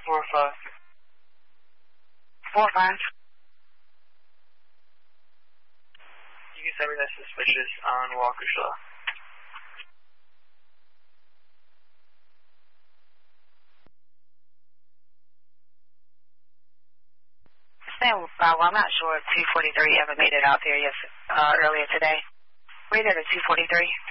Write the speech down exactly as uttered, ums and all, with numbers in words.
four five. Four five. You can send me that suspicious on Waukesha. Uh, well, I'm not sure if two forty-three ever made it out there yes, uh, earlier today. We're there to two forty-three.